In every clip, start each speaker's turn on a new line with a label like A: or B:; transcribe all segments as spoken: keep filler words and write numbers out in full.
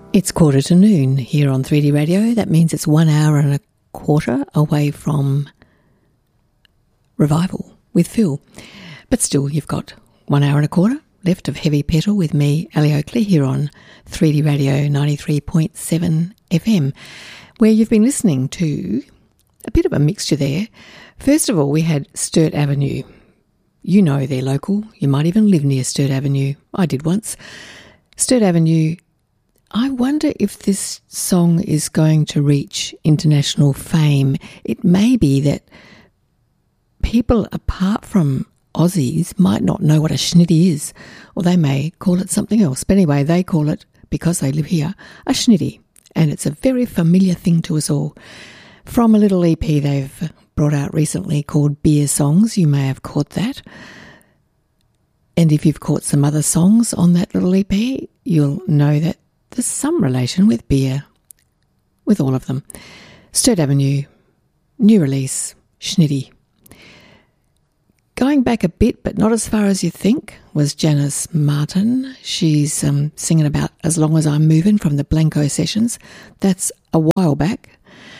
A: It's quarter to noon here on three D Radio. That means it's one hour and a quarter away from Revival with Phil. But still, you've got one hour and a quarter left of Heavy Petal with me, Ellie Oakley, here on three D Radio ninety-three point seven F M, where you've been listening to a bit of a mixture there. First of all, we had Sturt Avenue. You know they're local. You might even live near Sturt Avenue. I did once. Sturt Avenue. I wonder if this song is going to reach international fame. It may be that people apart from Aussies might not know what a schnitty is, or they may call it something else. But anyway, they call it, because they live here, a schnitty, and it's a very familiar thing to us all. From a little E P they've brought out recently called Beer Songs, you may have caught that. And if you've caught some other songs on that little E P, you'll know that there's some relation with beer, with all of them. Sturt Avenue, new release, Schnitty. Going back a bit, but not as far as you think, was Janice Martin. She's um, singing about As Long As I'm Moving from the Blanco Sessions. That's a while back.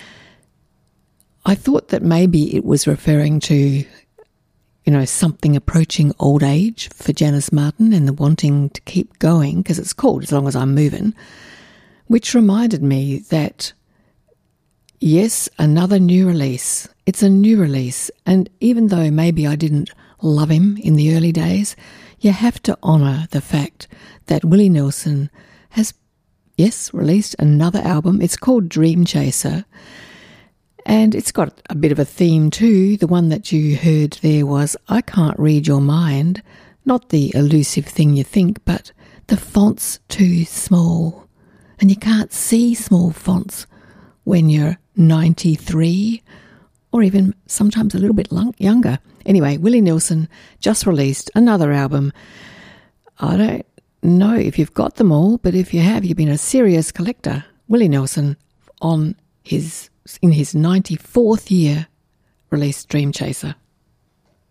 A: I thought that maybe it was referring to, you know, something approaching old age for Janice Martin and the wanting to keep going, because it's called As Long As I'm Moving, which reminded me that, yes, another new release. It's a new release, and even though maybe I didn't love him in the early days, you have to honour the fact that Willie Nelson has, yes, released another album. It's called Dream Chaser, and it's got a bit of a theme too. The one that you heard there was I Can't Read Your Mind, not the elusive thing you think, but the font's too small, and you can't see small fonts when you're ninety-three, or even sometimes a little bit younger. Anyway, Willie Nelson just released another album. I don't know if you've got them all, but if you have, you've been a serious collector. Willie Nelson on his in his ninety-fourth year released Dream Chaser.